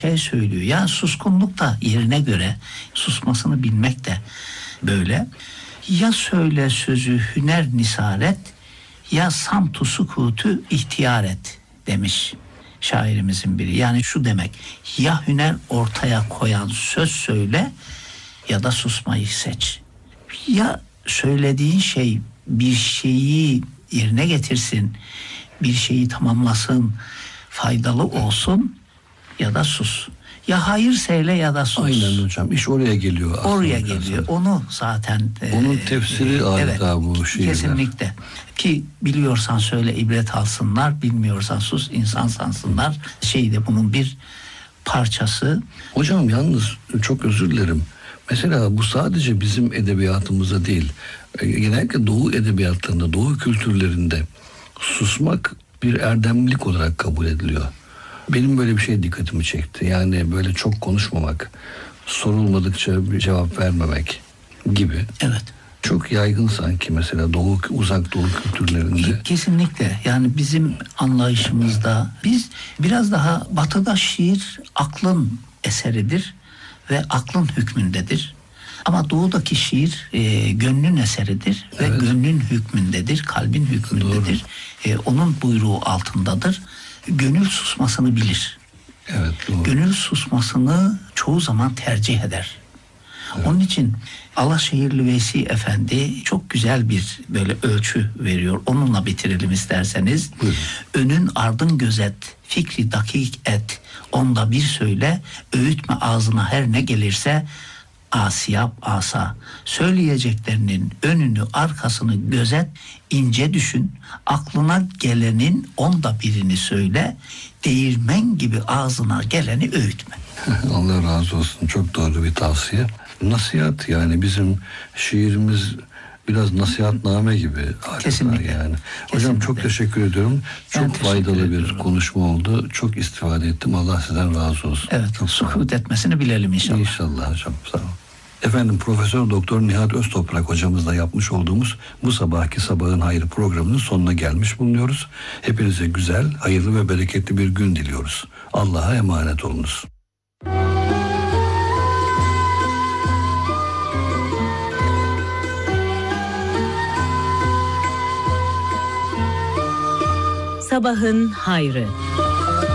söylüyor. Yani suskunluk da yerine göre, susmasını bilmek de böyle. Ya söyle sözü hüner nisaret, ya samtu sukutu ihtiyar et demiş şairimizin biri. Yani şu demek, ya hüner ortaya koyan söz söyle ya da susmayı seç. Ya söylediğin şey bir şeyi yerine getirsin, bir şeyi tamamlasın, faydalı olsun ya da sus. Ya hayır söyle ya da sus. Aynen hocam, iş oraya geliyor aslında. Oraya geliyor. Onu zaten onun tefsiri adeta evet, bu şiirler. Kesinlikle. Ki biliyorsan söyle ibret alsınlar, bilmiyorsan sus insan sansınlar. Bunun bir parçası. Hocam yalnız çok özür dilerim. Mesela bu sadece bizim edebiyatımızda değil. Genellikle Doğu edebiyatlarında, Doğu kültürlerinde susmak bir erdemlilik olarak kabul ediliyor. Benim böyle bir şey dikkatimi çekti. Yani böyle çok konuşmamak, sorulmadıkça bir cevap vermemek gibi. Evet. Çok yaygın sanki mesela uzak Doğu kültürlerinde. Kesinlikle. Yani bizim anlayışımızda biz biraz daha batıda şiir aklın eseridir ve aklın hükmündedir. Ama doğudaki şiir gönlün eseridir ve evet, gönlün hükmündedir, kalbin hükmündedir. Onun buyruğu altındadır. Gönül susmasını bilir. Evet, doğru. Gönül susmasını çoğu zaman tercih eder. Evet. Onun için Alaşehirli Veysi Efendi çok güzel bir böyle ölçü veriyor. Onunla bitirelim isterseniz. Buyurun. Önün ardın gözet, fikri dakik et, onda bir söyle, öğütme ağzına her ne gelirse, asiyap asa. Söyleyeceklerinin önünü arkasını gözet, ince düşün, aklına gelenin onda birini söyle, değirmen gibi ağzına geleni öğütme. Allah razı olsun, çok doğru bir tavsiye. Nasihat, yani bizim şiirimiz biraz nasihatname gibi. Kesinlikle. Yani. Hocam çok teşekkür ediyorum. Çok faydalı bir konuşma oldu. Çok istifade ettim. Allah sizden razı olsun. Evet. Sukut etmesini bilelim inşallah. İnşallah hocam. Sağ olun. Efendim, Profesör Doktor Nihat Öztoprak hocamızla yapmış olduğumuz bu sabahki Sabahın Hayrı programının sonuna gelmiş bulunuyoruz. Hepinize güzel, hayırlı ve bereketli bir gün diliyoruz. Allah'a emanet olunuz. Sabahın Hayrı.